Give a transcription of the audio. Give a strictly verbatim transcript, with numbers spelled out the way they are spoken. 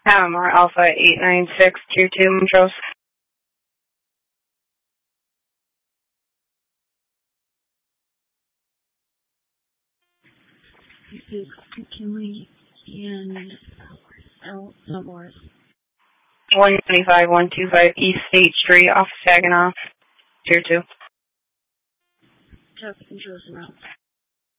Palomar Alpha eight nine six two two Montrose. This is McKinley and El Sabor. one twenty-five, one twenty-five East State Street, off Saginaw, Tier two. Traffic control around.